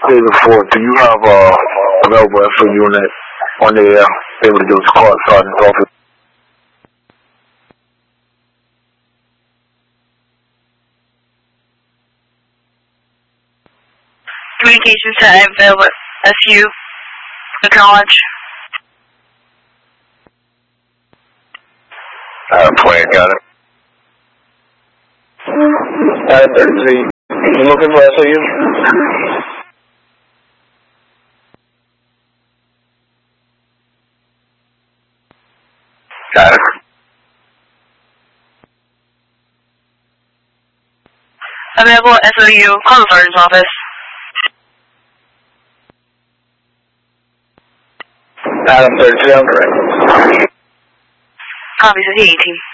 Say before, do you have available SO unit on the air able to give us a call at Sergeant's office? Communications center available SU. Acknowledge. Plan, got it. 33. You looking for SOU? Got it. Available SOU. Call the sergeant's office. Adam 32, I'm correct. Copy, 18.